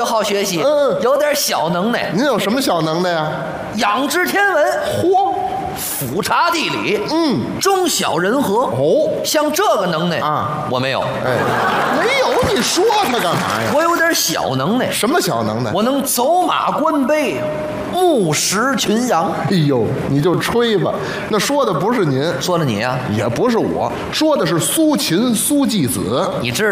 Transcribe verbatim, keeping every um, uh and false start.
好学习， 嗯有点小能耐， 您有什么小能耐呀？ 仰知天文， 嚯， 俯察地理， 嗯， 中晓人和。 哦， 像这个能耐啊， 我没有。 哎，没有，你说他干嘛呀？ 我有点小能耐， 什么小能耐？ 我能走马观碑，目识群羊。 哎呦，你就吹吧，那说的不是您， 说了你呀、 也不是我，说的是苏秦苏季子。 你知道